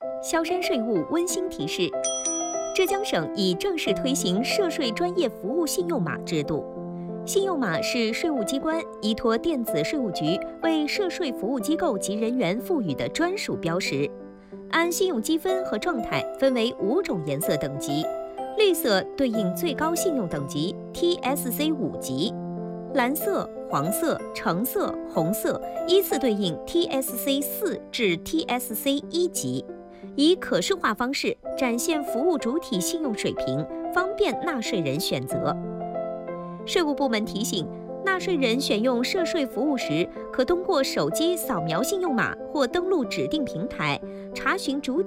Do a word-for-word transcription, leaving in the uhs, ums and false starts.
萧山税务温馨提示：浙江省已正式推行涉税专业服务信用码制度。信用码是税务机关依托电子税务局为涉税服务机构及人员赋予的专属标识，按信用积分和状态分为五种颜色等级，绿色对应最高信用等级 T S C 五级，蓝色、黄色、橙色、红色依次对应 T S C 四至 T S C 一级，以可视化方式展现服务主体信用水平，方便纳税人选择。税务部门提醒，纳税人选用涉税服务时，可通过手机扫描信用码或登录指定平台查询主体